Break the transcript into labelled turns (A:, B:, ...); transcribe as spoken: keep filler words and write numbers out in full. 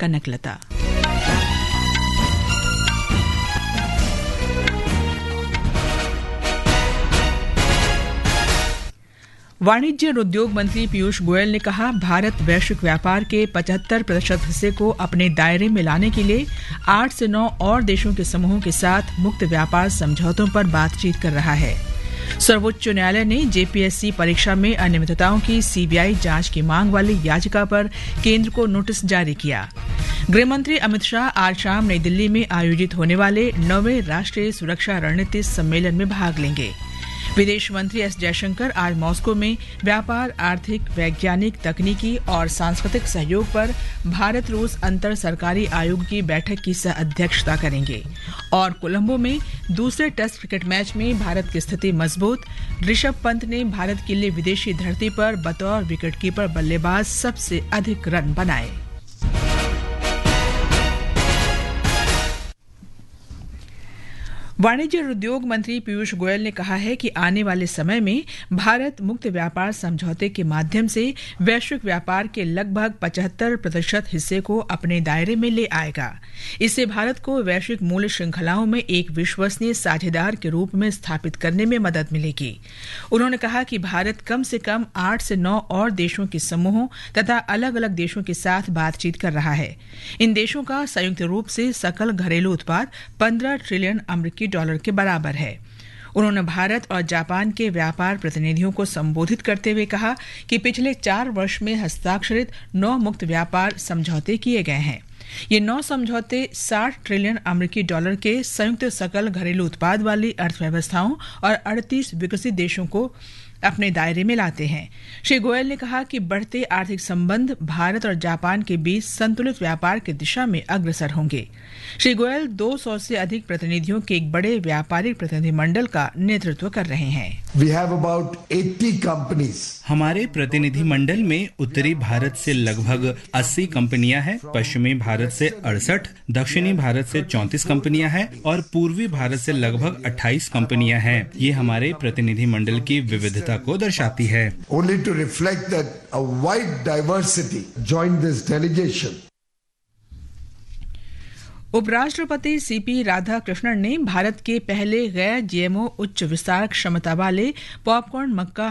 A: कनकलता। वाणिज्य और उद्योग मंत्री पीयूष गोयल ने कहा, भारत वैश्विक व्यापार के पचहत्तर प्रतिशत हिस्से को अपने दायरे में लाने के लिए आठ से नौ और देशों के समूहों के साथ मुक्त व्यापार समझौतों पर बातचीत कर रहा है। सर्वोच्च न्यायालय ने जेपीएससी परीक्षा में अनियमितताओं की सीबीआई जांच की मांग वाली याचिका पर केंद्र को नोटिस जारी किया। गृहमंत्री अमित शाह आज शाम नई दिल्ली में आयोजित होने वाले नौवें राष्ट्रीय सुरक्षा रणनीति सम्मेलन में भाग लेंगे। विदेश मंत्री एस जयशंकर आज मॉस्को में व्यापार, आर्थिक, वैज्ञानिक, तकनीकी और सांस्कृतिक सहयोग पर भारत रूस अंतर सरकारी आयोग की बैठक की सह अध्यक्षता करेंगे। और कोलंबो में दूसरे टेस्ट क्रिकेट मैच में भारत की स्थिति मजबूत। ऋषभ पंत ने भारत के लिए विदेशी धरती पर बतौर विकेटकीपर बल्लेबाज सबसे अधिक रन बनाए। वाणिज्य और उद्योग मंत्री पीयूष गोयल ने कहा है कि आने वाले समय में भारत मुक्त व्यापार समझौते के माध्यम से वैश्विक व्यापार के लगभग पचहत्तर प्रतिशत हिस्से को अपने दायरे में ले आएगा। इससे भारत को वैश्विक मूल्य श्रृंखलाओं में एक विश्वसनीय साझेदार के रूप में स्थापित करने में मदद मिलेगी। उन्होंने कहा कि भारत कम से कम आठ से नौ और देशों के समूहों तथा अलग अलग देशों के साथ बातचीत कर रहा है। इन देशों का संयुक्त रूप से सकल घरेलू उत्पाद पंद्रह ट्रिलियन अमेरिकी डॉलर के बराबर है। उन्होंने भारत और जापान के व्यापार प्रतिनिधियों को संबोधित करते हुए कहा कि पिछले चार वर्ष में हस्ताक्षरित नौ मुक्त व्यापार समझौते किए गए हैं। ये नौ समझौते साठ ट्रिलियन अमेरिकी डॉलर के संयुक्त सकल घरेलू उत्पाद वाली अर्थव्यवस्थाओं और अड़तीस विकसित देशों को अपने दायरे में लाते हैं। श्री गोयल ने कहा कि बढ़ते आर्थिक संबंध भारत और जापान के बीच संतुलित व्यापार की दिशा में अग्रसर होंगे। श्री गोयल दो सौ से अधिक प्रतिनिधियों के एक बड़े व्यापारिक प्रतिनिधिमंडल का नेतृत्व कर रहे हैं।
B: We have about eighty companies.
C: हमारे प्रतिनिधि मंडल में उत्तरी भारत से लगभग अस्सी कंपनियां हैं, पश्चिमी भारत से अड़सठ, दक्षिणी भारत से चौंतीस कंपनियां हैं और पूर्वी भारत से लगभग अट्ठाईस कंपनियां हैं। ये हमारे प्रतिनिधि मंडल की विविधता को दर्शाती है।
B: Only to reflect that a wide diversity joined this delegation.
A: उपराष्ट्रपति सीपी राधाकृष्णन ने भारत के पहले गैर जीएमओ उच्च विस्तार क्षमता वाले पॉपकॉर्न मक्का